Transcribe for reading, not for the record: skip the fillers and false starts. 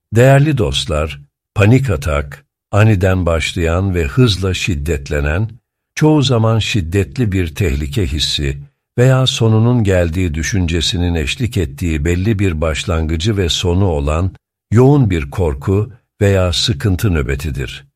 Değerli dostlar, panik atak, aniden başlayan ve hızla şiddetlenen, çoğu zaman şiddetli bir tehlike hissi veya sonunun geldiği düşüncesinin eşlik ettiği belli bir başlangıcı ve sonu olan yoğun bir korku veya sıkıntı nöbetidir.